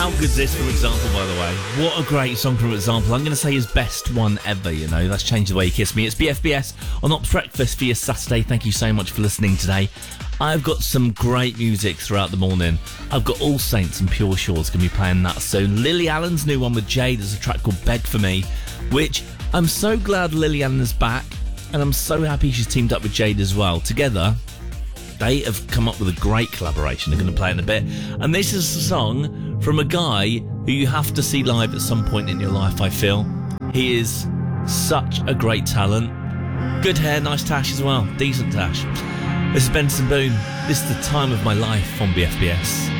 How good's this from Example, by the way? What a great song from Example. I'm going to say his best one ever, you know. That's Change the Way You Kiss Me. It's BFBS on Ops Breakfast for your Saturday. Thank you so much for listening today. I've got some great music throughout the morning. I've got All Saints and Pure Shores going to be playing that soon. Lily Allen's new one with Jade is a track called Beg For Me, which I'm so glad Lily Allen is back, and I'm so happy she's teamed up with Jade as well. Together, they have come up with a great collaboration. They're going to play in a bit. And this is a song from a guy who you have to see live at some point in your life, I feel. He is such a great talent. Good hair, nice tash as well. Decent tash. This is Benson Boone. This is The Time of My Life on BFBS.